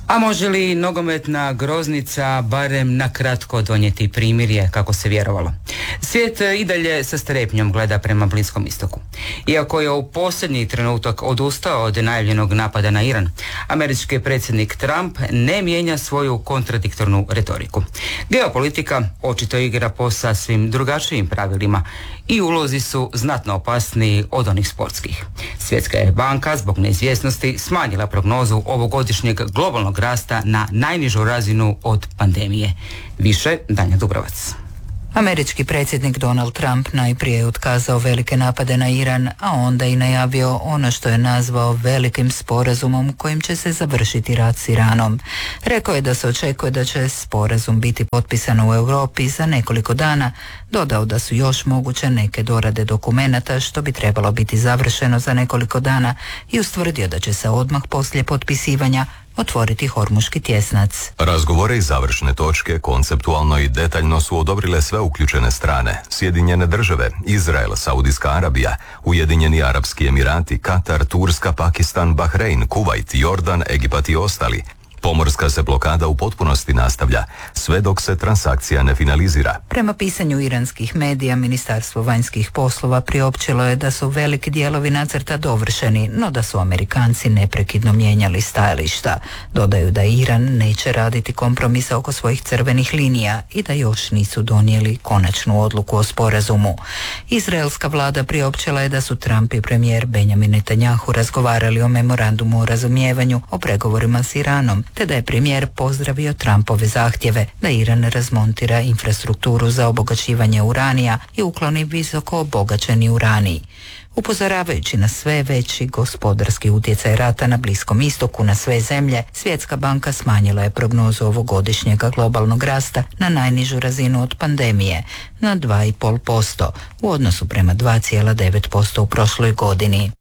A može li nogometna groznica barem na kratko donijeti primirje, kako se vjerovalo? Svijet i dalje sa strepnjom gleda prema Bliskom istoku. Iako je u posljednji trenutak odustao od najavljenog napada na Iran, američki predsjednik Trump ne mijenja svoju kontradiktornu retoriku. Geopolitika očito igra po sasvim drugačijim pravilima i ulozi su znatno opasniji od onih sportskih. Svjetska je banka zbog neizvjesnosti smanjila prognozu ovogodišnjeg globalnog rasta na najnižu razinu od pandemije. Više Danja Dubrovac. Američki predsjednik Donald Trump najprije je otkazao velike napade na Iran, a onda i najavio ono što je nazvao velikim sporazumom kojim će se završiti rat s Iranom. Rekao je da se očekuje da će sporazum biti potpisan u Europi za nekoliko dana, dodao da su još moguće neke dorade dokumenata što bi trebalo biti završeno za nekoliko dana i ustvrdio da će se odmah poslije potpisivanja otvoriti Hormuški tjesnac. Razgovore i završne točke konceptualno i detaljno su odobrile sve uključene strane: Sjedinjene države, Izrael, Saudijska Arabija, Ujedinjeni Arapski Emirati, Katar, Turska, Pakistan, Bahrein, Kuvajt, Jordan, Egipat i ostali. Pomorska se blokada u potpunosti nastavlja, sve dok se transakcija ne finalizira. Prema pisanju iranskih medija, Ministarstvo vanjskih poslova priopćilo je da su veliki dijelovi nacrta dovršeni, no da su Amerikanci neprekidno mijenjali stajališta. Dodaju da Iran neće raditi kompromise oko svojih crvenih linija i da još nisu donijeli konačnu odluku o sporazumu. Izraelska vlada priopćila je da su Trump i premijer Benjamin Netanjahu razgovarali o memorandumu o razumijevanju o pregovorima s Iranom, te da je premijer pozdravio Trumpove zahtjeve da Iran razmontira infrastrukturu za obogaćivanje uranija i ukloni visoko obogaćeni uranij. Upozoravajući na sve veći gospodarski utjecaj rata na Bliskom istoku na sve zemlje, Svjetska banka smanjila je prognozu ovogodišnjega globalnog rasta na najnižu razinu od pandemije, na 2,5%, u odnosu prema 2,9% u prošloj godini.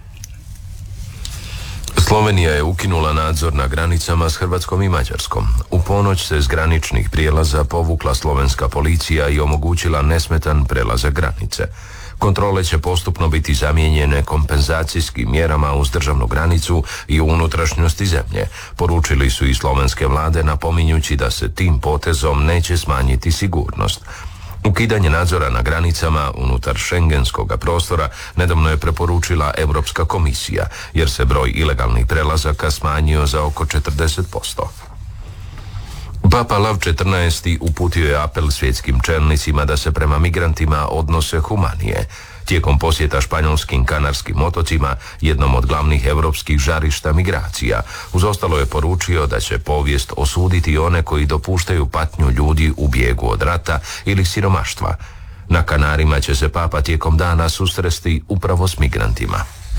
Slovenija je ukinula nadzor na granicama s Hrvatskom i Mađarskom. U ponoć se s graničnih prijelaza povukla slovenska policija i omogućila nesmetan prelazak granice. Kontrole će postupno biti zamijenjene kompenzacijskim mjerama uz državnu granicu i u unutrašnjosti zemlje, poručili su i slovenske vlade, napominjući da se tim potezom neće smanjiti sigurnost. Ukidanje nadzora na granicama unutar šengenskog prostora nedavno je preporučila Europska komisija, jer se broj ilegalnih prelazaka smanjio za oko 40%. Papa Lav XIV uputio je apel svjetskim čelnicima da se prema migrantima odnose humanije. Tijekom posjeta španjolskim Kanarskim otocima, jednom od glavnih europskih žarišta migracija, uz ostalo je poručio da će povijest osuditi one koji dopuštaju patnju ljudi u bijegu od rata ili siromaštva. Na Kanarima će se Papa tijekom dana susresti upravo s migrantima.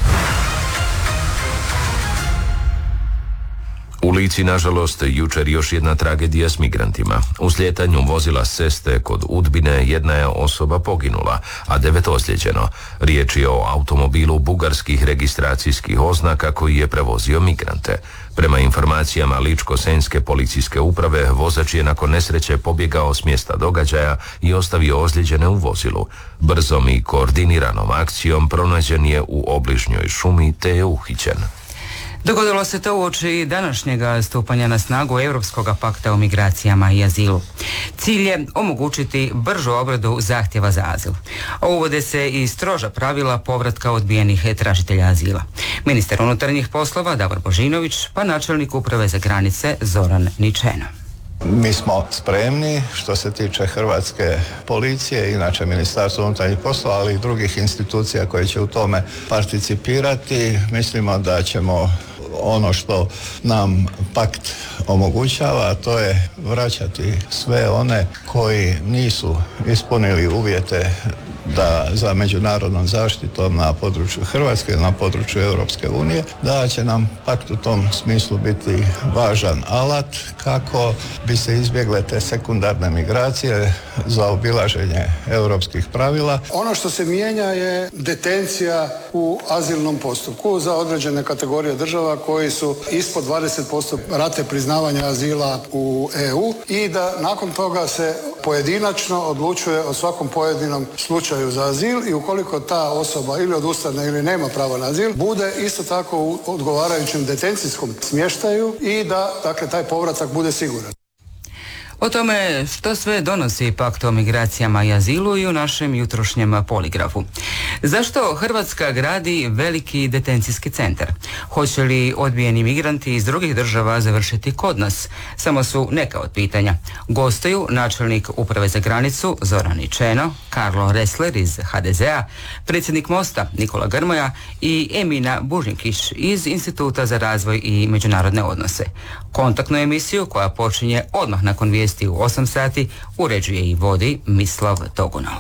U Lici, nažalost, jučer još jedna tragedija s migrantima. U slijetanju vozila s ceste kod Udbine jedna je osoba poginula, a 9 ozlijeđeno. Riječ je o automobilu bugarskih registracijskih oznaka koji je prevozio migrante. Prema informacijama Ličko-senjske policijske uprave, vozač je nakon nesreće pobjegao s mjesta događaja i ostavio ozlijeđene u vozilu. Brzom i koordiniranom akcijom pronađen je u obližnjoj šumi te je uhićen. Dogodilo se to uoči današnjega stupanja na snagu Europskog pakta o migracijama i azilu. Cilj je omogućiti bržu obradu zahtjeva za azil. Uvode se i stroža pravila povratka odbijenih tražitelja azila. Ministar unutarnjih poslova Davor Božinović, pa načelnik uprave za granice Zoran Ničeno. Mi smo spremni što se tiče hrvatske policije, inače Ministarstvo unutarnjih poslova, ali i drugih institucija koje će u tome participirati. Mislimo da ćemo ono što nam pakt omogućava, a to je vraćati sve one koji nisu ispunili uvjete da za međunarodnom zaštitom na području Hrvatske, na području Europske unije, da će nam pakt u tom smislu biti važan alat kako bi se izbjegle te sekundarne migracije za obilaženje europskih pravila. Ono što se mijenja je detencija u azilnom postupku za određene kategorije država koji su ispod 20% rate priznavanja azila u EU i da nakon toga se pojedinačno odlučuje o svakom pojedinom slučaju za azil i ukoliko ta osoba ili odustane ili nema pravo na azil, bude isto tako u odgovarajućem detencijskom smještaju i da, dakle, taj povratak bude siguran. O tome što sve donosi pakt o migracijama i azilu i u našem jutrošnjem poligrafu. Zašto Hrvatska gradi veliki detencijski centar? Hoće li odbijeni migranti iz drugih država završiti kod nas? Samo su neka od pitanja. Gostuju načelnik Uprave za granicu Zoran Ičeno, Karlo Ressler iz HDZ-a, predsjednik Mosta Nikola Grmoja i Emina Bužinkić iz Instituta za razvoj i međunarodne odnose. Kontaktnu emisiju koja počinje odmah nakon vijesti u 8 sati uređuje i vodi Mislav Togunov.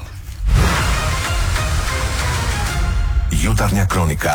Jutarnja kronika.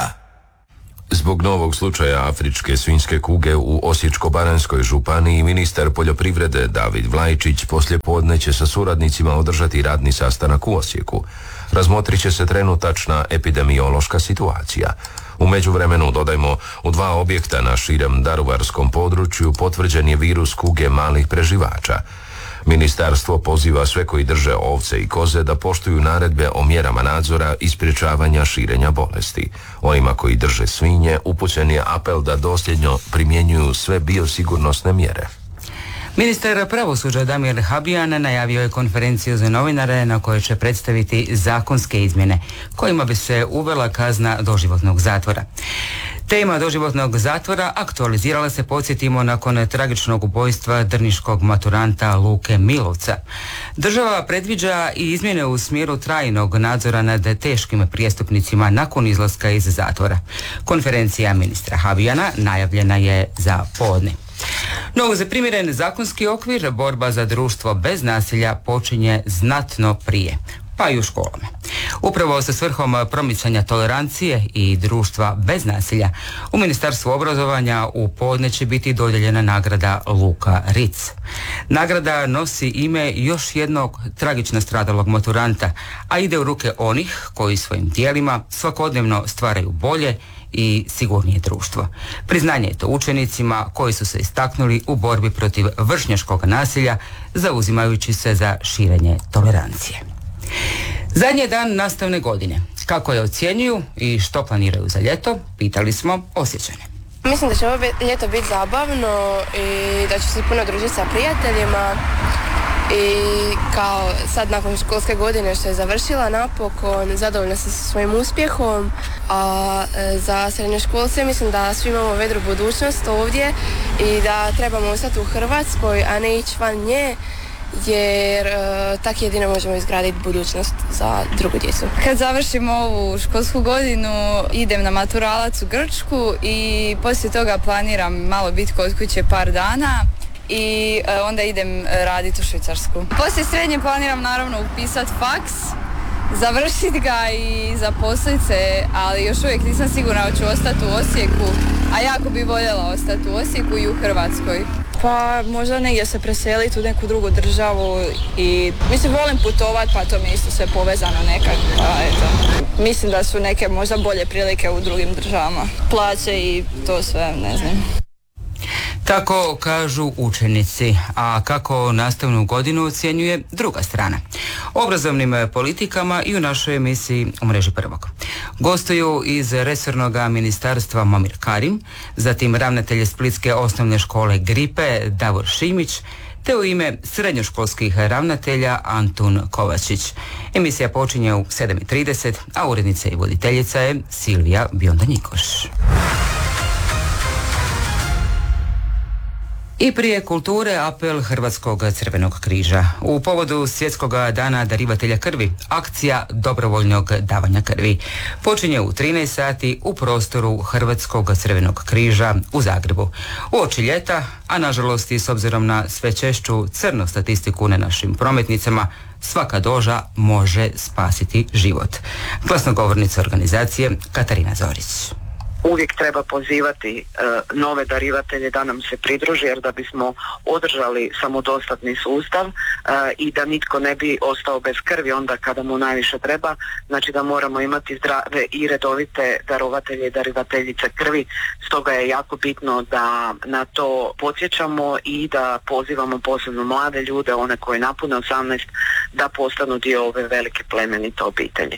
Zbog novog slučaja afričke svinjske kuge u Osječko-baranjskoj županiji ministar poljoprivrede David Vlajčić poslijepodne će sa suradnicima održati radni sastanak u Osijeku. Razmotrit će se trenutačna epidemiološka situacija. U međuvremenu, dodajmo, u 2 objekta na širem daruvarskom području potvrđen je virus kuge malih preživača. Ministarstvo poziva sve koji drže ovce i koze da poštuju naredbe o mjerama nadzora i sprječavanja širenja bolesti. Onima koji drže svinje upućen je apel da dosljedno primjenjuju sve biosigurnosne mjere. Ministar pravosuđa Damir Habijan najavio je konferenciju za novinare na kojoj će predstaviti zakonske izmjene kojima bi se uvela kazna doživotnog zatvora. Tema doživotnog zatvora aktualizirala se, podsjetimo, nakon tragičnog ubojstva drniškog maturanta Luke Milovca. Država predviđa i izmjene u smjeru trajnog nadzora nad teškim prijestupnicima nakon izlaska iz zatvora. Konferencija ministra Habijana najavljena je za podne. No uz primjeren zakonski okvir, borba za društvo bez nasilja počinje znatno prije, pa i u školama. Upravo sa svrhom promicanja tolerancije i društva bez nasilja, u Ministarstvu obrazovanja u podne će biti dodijeljena nagrada Luka Ritz. Nagrada nosi ime još jednog tragično stradalog maturanta, a ide u ruke onih koji svojim tijelima svakodnevno stvaraju bolje i sigurnije društvo. Priznanje je to učenicima koji su se istaknuli u borbi protiv vršnjačkog nasilja, zauzimajući se za širenje tolerancije. Zadnji dan nastavne godine. Kako je ocjenjuju i što planiraju za ljeto, pitali smo Osječane. Mislim da će ovo ljeto biti zabavno i da ću se puno družiti sa prijateljima. I kao sad nakon školske godine što je završila napokon, zadovoljna sam sa svojim uspjehom, a za srednjoškolce mislim da svi imamo vedru budućnost ovdje i da trebamo ostati u Hrvatskoj, a ne ići van nje, jer tako jedino možemo izgraditi budućnost za drugu djecu. Kad završim ovu školsku godinu idem na maturalac u Grčku i poslije toga planiram malo biti kod kuće par dana i onda idem raditi u Švicarsku. Poslije srednje planiram naravno upisati faks, završiti ga i zaposliti se, ali još uvijek nisam sigurna da ću ostati u Osijeku, a jako bi voljela ostati u Osijeku i u Hrvatskoj. Pa možda negdje se preseliti u neku drugu državu i mislim volim putovati, pa to mi je isto sve povezano nekak, pa eto. Mislim da su neke možda bolje prilike u drugim državama. Plaće i to sve, ne znam. Tako kažu učenici, a kako nastavnu godinu ocjenjuje druga strana. Obrazovnim politikama i u našoj emisiji u mreži prvog. Gostuju iz resornog ministarstva Momir Karim, zatim ravnatelj Splitske osnovne škole Gripe Davor Šimić, te u ime srednjoškolskih ravnatelja Antun Kovačić. Emisija počinje u 7:30, a urednica i voditeljica je Silvija Bionda-Njikoš. I prije kulture apel Hrvatskog crvenog križa. U povodu Svjetskog dana darivatelja krvi, akcija dobrovoljnog davanja krvi počinje u 13 sati u prostoru Hrvatskog crvenog križa u Zagrebu. Uoči ljeta, a nažalost i s obzirom na sve češću crnu statistiku na našim prometnicama, svaka doza može spasiti život. Glasnogovornica organizacije Katarina Zorić. uvijek treba pozivati nove darivatelje da nam se pridruži, jer da bismo održali samodostatni sustav i da nitko ne bi ostao bez krvi onda kada mu najviše treba, znači da moramo imati zdrave i redovite darovatelje i darivateljice krvi. Stoga je jako bitno da na to podsjećamo i da pozivamo posebno mlade ljude, one koji napune 18, da postanu dio ove velike plemenite obitelji.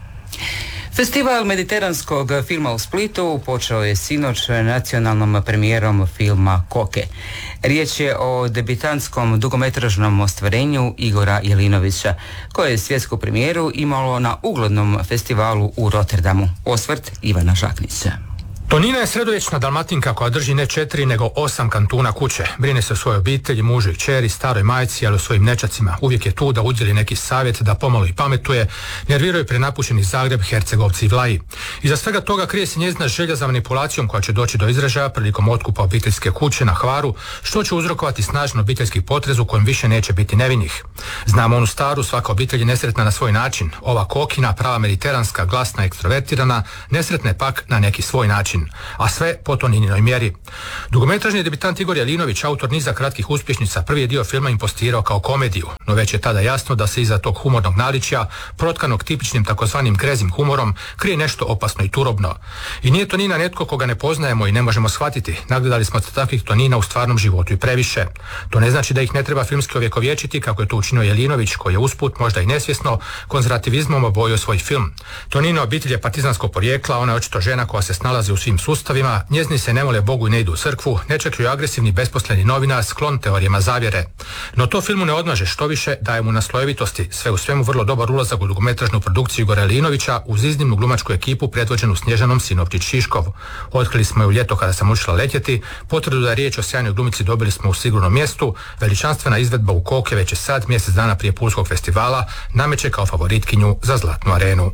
Festival mediteranskog filma u Splitu počeo je sinoć nacionalnom premijerom filma Koke. Riječ je o debitantskom dugometražnom ostvarenju Igora Jelinovića, koje je svjetsku premijeru imalo na uglednom festivalu u Rotterdamu. Osvrt Ivana Žaknića. Tonina je sredovječna Dalmatinka koja drži ne 4 nego 8 kantuna kuće. Brine se o svojoj obitelji, mužu i kćeri, staroj majci, ali o svojim nečacima. Uvijek je tu da udjeli neki savjet, da pomalo i pametuje. Nerviraju prenapušeni Zagreb, Hercegovci i Vlaji. Iza svega toga krije se njezina želja za manipulacijom koja će doći do izražaja prilikom otkupa obiteljske kuće na Hvaru, što će uzrokovati snažan obiteljski potrez u kojem više neće biti nevinih. Znamo onu staru, svaka obitelj je nesretna na svoj način. Ova Kokina, prava mediteranska, glasna, ekstrovertirana, nesretna je pak na neki svoj način, a sve po Toninoj mjeri. Dugometražni debitant Igor Jelinović, autor niza kratkih uspješnica, prvi je dio filma impostirao kao komediju, no već je tada jasno da se iza tog humornog naličja, protkanog tipičnim takozvanim krezim humorom, krije nešto opasno i turobno. I nije Tonina netko koga ne poznajemo i ne možemo shvatiti. Nagledali smo se takvih Tonina u stvarnom životu i previše. To ne znači da ih ne treba filmski ovjekovječiti, kako je to učinio Jelinović, koji je usput, možda i nesvjesno, konzervativizmom obojio svoj film. Tonina obitelj je partizanskog porijekla, ona je očito žena koja se snalazi u svim sustavima, njezini se ne mole Bogu i ne idu u crkvu, ne čekaju agresivni besposleni novinar sklon teorijama zavjere. No to filmu ne odmaže, štoviše daje mu na slojevitosti, sve u svemu vrlo dobar ulazak u dugometražnu produkciju Igora Jelinovića uz iznimnu glumačku ekipu predvođenu Snježanom Sinovčić-Šiškov. Otkrili smo ju u ljeto kada sam učila letjeti, potvrdu da je riječ o sjajnoj glumici dobili smo u sigurnom mjestu, veličanstvena izvedba u Koke već je sad, mjesec dana prije Pulskog festivala, nameće kao favoritkinju za Zlatnu arenu.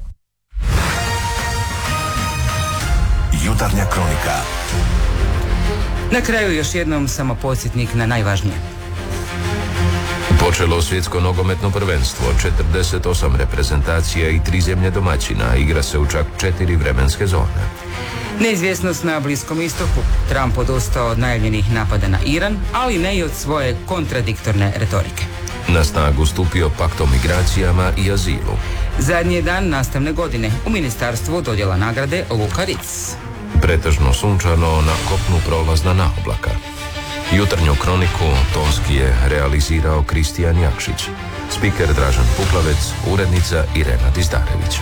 Jutarnja kronika. Na kraju još jednom samo podsjetnik na najvažnije. Počelo svjetsko nogometno prvenstvo, 48 reprezentacija i 3 zemlje domaćina, igra se u čak 4 vremenske zone. Neizvjesnost na Bliskom istoku. Trump odustao od najavljenih napada na Iran, ali ne i od svoje kontradiktorne retorike. Na snagu stupio pakt o migracijama i azilu. Zadnji je dan nastavne godine. U ministarstvu dodjela nagrade Luka Ritz. Pretežno sunčano, na kopnu prolazna naoblaka. Jutarnju kroniku tonski je realizirao Kristijan Jakšić. Spiker Dražan Puklavec, urednica Irena Dizdarević.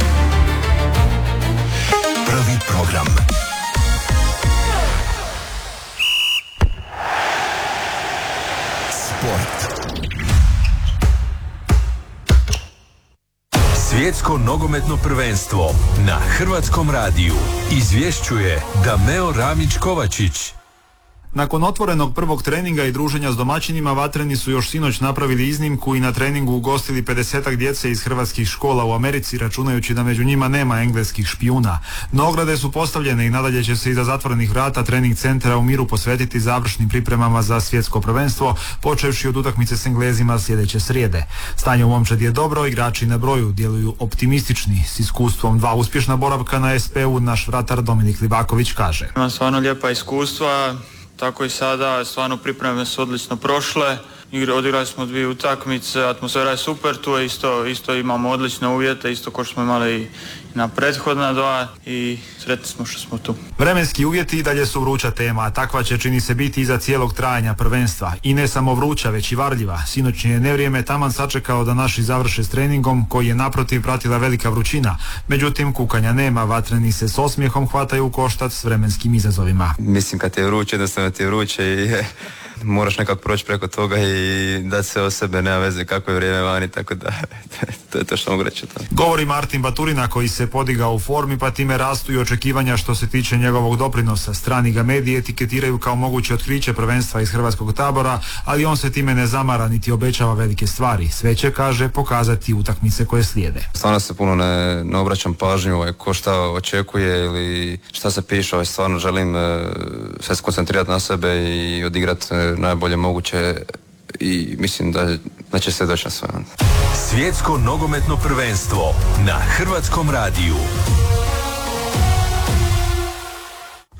Prvi program. Sport. Svjetsko nogometno prvenstvo na Hrvatskom radiju izvješćuje Dameo Ramić-Kovačić. Nakon otvorenog prvog treninga i druženja s domaćinima, vatreni su još sinoć napravili iznimku i na treningu ugostili 50-ak djece iz hrvatskih škola u Americi, računajući da među njima nema engleskih špijuna. No ograde su postavljene i nadalje će se iza zatvorenih vrata trening centra u Miru posvetiti završnim pripremama za svjetsko prvenstvo, počevši od utakmice s Englezima sljedeće srijede. Stanje u momčadi je dobro, igrači na broju djeluju optimistični. S iskustvom 2 uspješna boravka na SP-u naš vratar Dominik Livaković kaže: Imam stvarno lijepa iskustva. Tako i sada, stvarno pripreme su odlično prošle. Odigrali smo 2 utakmice, atmosfera je super, tu je isto imamo odlične uvjete, isto kao što smo imali i na prethodna 2 i sretni smo što smo tu. Vremenski uvjeti i dalje su vruća tema, a takva će čini se biti iza cijelog trajanja prvenstva. I ne samo vruća, već i varljiva. Sinoćnje je nevrijeme taman sačekao da naši završe s treningom, koji je naprotiv pratila velika vrućina. Međutim, kukanja nema, vatreni se s osmijehom hvataju u koštac s vremenskim izazovima. Mislim, kad ti je vruće, jednostavno ti je vruće i moraš nekako proći preko toga i dati sve o sebe, nema veze kako je vrijeme vani, tako da to je to što mogu reći. Govori Martin Baturina, koji se podigao u formi, pa time rastu i očekivanja što se tiče njegovog doprinosa. Strani ga mediji etiketiraju kao moguće otkriće prvenstva iz hrvatskog tabora, ali on se time ne zamara niti obećava velike stvari. Sve će, kaže, pokazati utakmice koje slijede. Stvarno se puno ne obraćam pažnju ko šta očekuje ili šta se piše, stvarno želim sve skoncentrirati na sebe i odigrati najbolje moguće i mislim da će se doći na sve. Svjetsko nogometno prvenstvo na Hrvatskom radiju.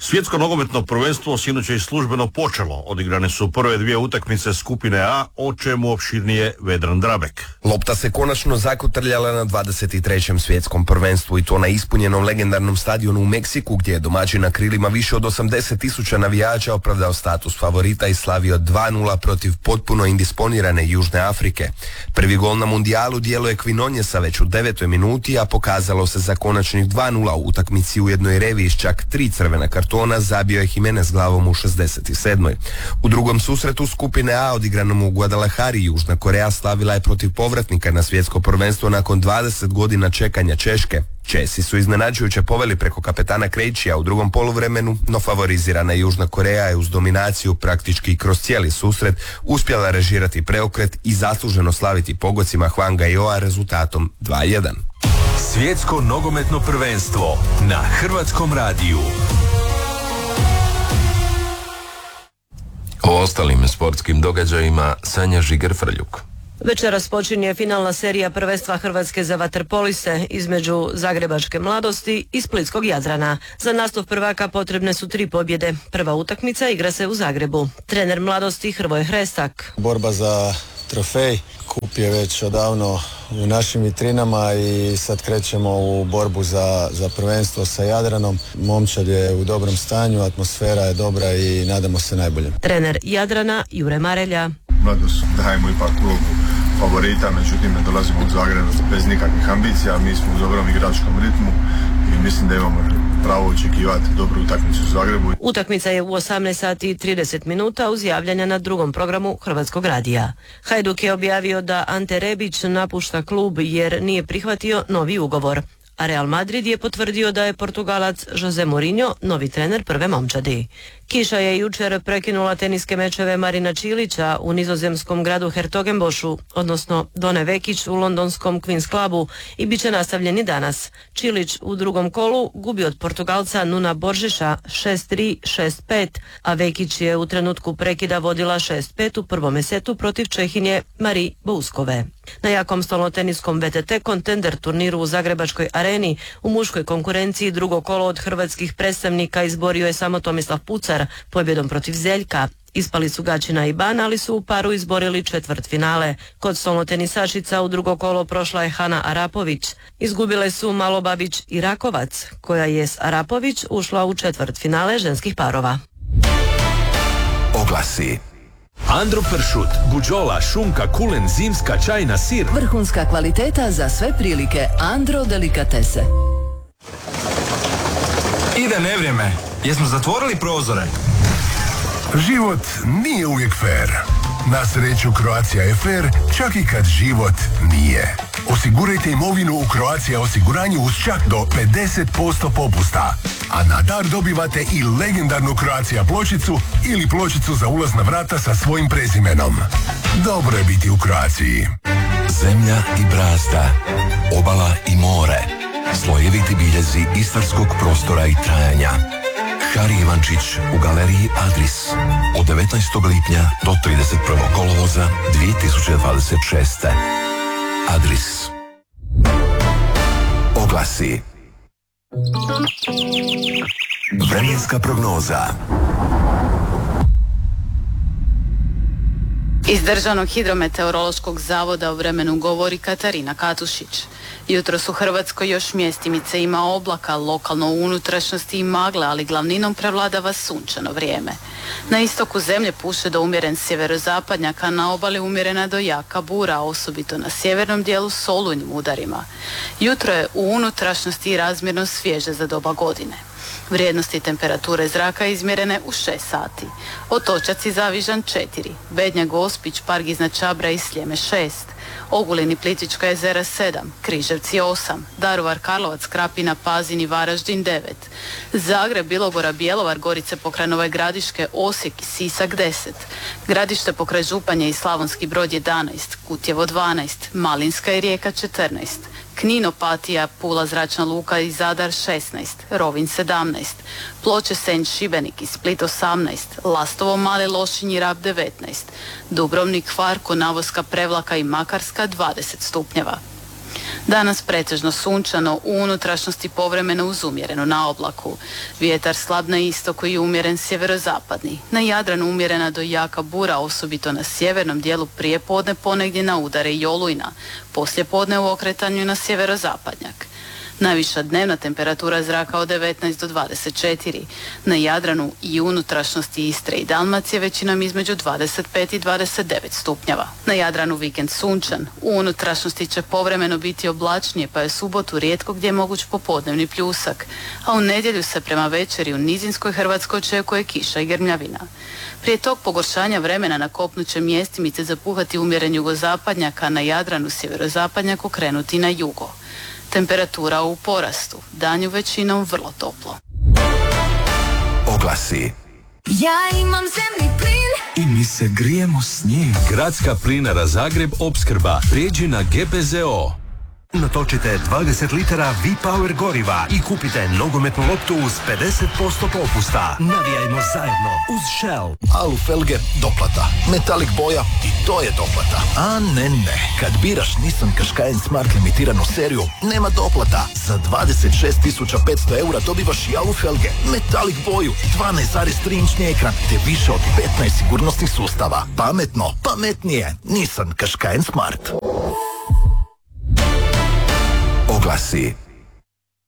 Svjetsko nogometno prvenstvo sinoć je i službeno počelo. Odigrane su prve dvije utakmice skupine A, o čemu opširnije Vedran Drabek. Lopta se konačno zakotrljala na 23. svjetskom prvenstvu i to na ispunjenom legendarnom stadionu u Meksiku, gdje je domaćin na krilima više od 80.000 navijača opravdao status favorita i slavio 2-0 protiv potpuno indisponirane Južne Afrike. Prvi gol na mundijalu djeluje Quinonjesa već u 9. minuti, a pokazalo se za konačnih 2-0 u utakmici u jednoj reviji s čak 3 crvena kartona zabio je Jimenez glavom u 67. U drugom susretu skupine A odigranom u Guadalajari Južna Koreja slavila je protiv povratnika na svjetsko prvenstvo nakon 20 godina čekanja Češke. Česi su iznenađujuće poveli preko kapetana Krejčija u drugom poluvremenu, no favorizirana Južna Koreja je uz dominaciju praktički kroz cijeli susret uspjela režirati preokret i zasluženo slaviti pogocima Hwanga Joa rezultatom 2-1. Svjetsko nogometno prvenstvo na Hrvatskom radiju. O ostalim sportskim događajima Sanja Žiger-Frljuk. Večeras počinje finalna serija prvenstva Hrvatske za vaterpoliste između Zagrebačke Mladosti i Splitskog Jadrana. Za nastup prvaka potrebne su 3 pobjede. Prva utakmica igra se u Zagrebu. Trener Mladosti Hrvoje Hrestak. Borba za trofej, kup je već odavno u našim vitrinama i sad krećemo u borbu za prvenstvo sa Jadranom. Momčad je u dobrom stanju, atmosfera je dobra i nadamo se najboljem. Trener Jadrana Jure Marelja. Mladost dajemo ipak ulogu favorita, međutim ne dolazimo u Zagreb bez nikakvih ambicija, mi smo u dobrom igračkom ritmu i mislim da imamo pravo očekivati dobru utakmicu u Zagrebu. Utakmica je u 18:30 uz javljanja na drugom programu Hrvatskog radija. Hajduk je objavio da Ante Rebić napušta klub jer nije prihvatio novi ugovor. A Real Madrid je potvrdio da je Portugalac Jose Mourinho novi trener prve momčadi. Kiša je jučer prekinula teniske mečeve Marina Čilića u nizozemskom gradu Hertogenbošu, odnosno Done Vekić u londonskom Queen's Clubu i bit će nastavljeni danas. Čilić u drugom kolu gubi od Portugalca Nuna Boržiša 6-3, 6-5, a Vekić je u trenutku prekida vodila 6-5 u prvom setu protiv Čehinje Marie Bouskove. Na jakom stolnoteniskom VTT kontender turniru u Zagrebačkoj areni u muškoj konkurenciji drugo kolo od hrvatskih predstavnika izborio je samo Tomislav Pucar pobjedom protiv Zeljka. Ispali su Gačina i Ban, ali su u paru izborili četvrtfinale. Kod stolnotenisašica u drugo kolo prošla je Hana Arapović. Izgubile su Malobabić i Rakovac, koja je s Arapović ušla u četvrtfinale ženskih parova. Oglasi. Andro pršut, buđola, šunka, kulen, zimska, čajna, sir. Vrhunska kvaliteta za sve prilike. Andro delikatese. Ide nevrijeme. Jesmo zatvorili prozore? Život nije uvijek fair. Na sreću Croatia je fair, čak i kad život nije. Osigurajte imovinu u Croatia osiguranju uz čak do 50% popusta. A na dar dobivate i legendarnu Croatia pločicu ili pločicu za ulaz na vrata sa svojim prezimenom. Dobro je biti u Croaciji. Zemlja i brazda, obala i more, slojeviti biljezi istarskog prostora i trajanja. Hari Ivančić u galeriji Adris od 19. lipnja do 31. kolovoza 2026. Adris. Oglasi. Vremenska prognoza. Iz Državnog hidrometeorološkog zavoda o vremenu govori Katarina Katušić. Jutros u Hrvatskoj još mjestimice ima oblaka, lokalno u unutrašnjosti i magle, ali glavninom prevladava sunčano vrijeme. Na istoku zemlje puše do umjeren sjeverozapadnjak, a na obali umjerena do jaka bura, osobito na sjevernom dijelu s olujnim udarima. Jutro je u unutrašnjosti razmjerno svježe za doba godine. Vrijednosti temperature zraka izmjerene u 6 sati. Otočac i Zavižan 4, Bednja Gospić, Park iznad Čabra i Sljeme 6, Ogulin i Plitvička jezera 7, Križevci 8, Daruvar, Karlovac, Krapina, Pazin i Varaždin 9, Zagreb, Bilogora, Bjelovar, Gorice pokraj Nove Gradiške, Osijek i Sisak 10, Gradište pokraj Županja i Slavonski Brod 11, Kutjevo 12, Malinska i Rijeka 14, Knin, Opatija, Pula, Zračna luka i Zadar 16, Rovinj 17, Ploče, Senj, Šibenik i Split 18, Lastovo, Mali Lošinj i Rab 19, Dubrovnik, Hvar, Konavoska, Prevlaka i Makarska 20 stupnjeva. Danas pretežno sunčano, u unutrašnjosti povremeno uz umjerenu na oblaku. Vjetar slab na istoku i umjeren sjeverozapadni. Na Jadranu umjerena do jaka bura, osobito na sjevernom dijelu prije podne ponegdje na udare i olujna. Poslije podne u okretanju na sjeverozapadnjak. Najviša dnevna temperatura zraka od 19 do 24. Na Jadranu i unutrašnjosti Istre i Dalmacije većinom između 25 i 29 stupnjeva. Na Jadranu vikend sunčan, u unutrašnjosti će povremeno biti oblačnije, pa je subotu rijetko gdje je moguć popodnevni pljusak, a u nedjelju se prema večeri u nizinskoj Hrvatskoj očekuje kiša i grmljavina. Prije tog pogoršanja vremena na kopnu će mjestimice zapuhati umjeren jugozapadnjak, a na Jadranu sjeverozapadnjak okrenuti na jugo. Temperatura u porastu, danju većinom vrlo toplo. Oglasi. Ja imam zemni plin I mi se grijemo s njim. Gradska plinara Zagreb opskrba. Prijeđi na GPZO. Natočite 20 litara V-Power goriva i kupite nogometnu loptu uz 50% popusta. Navijajmo zajedno uz Shell. Alu felge, doplata. Metalik boja i to je doplata. A ne. Kad biraš Nissan Qashqai Smart limitiranu seriju, nema doplata. Za 26.500 eura dobivaš i alu felge, metalik boju, 12,3-inčni ekran te više od 15 sigurnosnih sustava. Pametno, pametnije. Nissan Qashqai Smart. Oglasi.